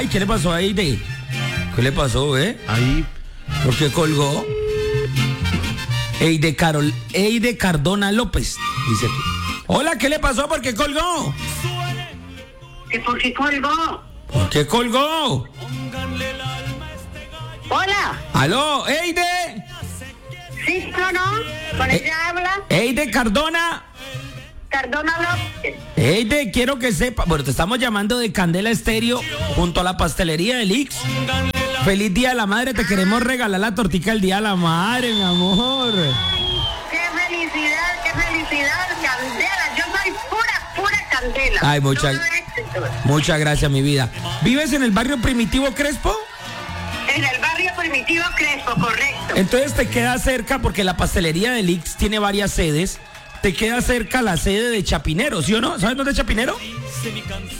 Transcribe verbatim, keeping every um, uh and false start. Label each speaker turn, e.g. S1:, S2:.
S1: ¿qué le pasó a Eide? ¿Qué le pasó, eh?
S2: Ahí.
S1: ¿Por qué colgó? Eide Carol, Eide Cardona López, dice aquí. Hola, ¿qué le pasó? ¿Por qué colgó?
S3: ¿Que por qué colgó?
S1: ¿Por qué colgó?
S3: Hola.
S1: ¿Aló, Eide?
S3: ¿Sí o no? ¿Con
S1: Eh.
S3: ella habla?
S1: Eide Cardona.
S3: Cardona López.
S1: Eide, quiero que sepa, bueno, te estamos llamando de Candela Estéreo junto a la pastelería del Ix. Feliz Día de la Madre, te queremos regalar la tortica el Día de la Madre, mi amor.
S3: ¡Qué felicidad, qué felicidad, Candela! Yo soy pura, pura Candela.
S1: Ay, muchas,
S3: Todo éxito.
S1: muchas gracias, mi vida. ¿Vives en el barrio Primitivo Crespo?
S3: En el barrio Primitivo Crespo, correcto.
S1: Entonces te queda cerca, porque la pastelería del Ix tiene varias sedes, te queda cerca la sede de Chapinero, ¿sí o no? ¿Sabes dónde es Chapinero?